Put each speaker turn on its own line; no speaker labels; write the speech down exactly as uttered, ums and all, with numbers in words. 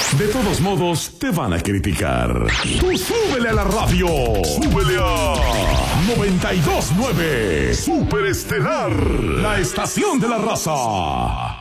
De todos modos, te van a criticar. Tú súbele a la radio. Súbele a noventa y dos punto nueve. Superestelar. La estación de la raza.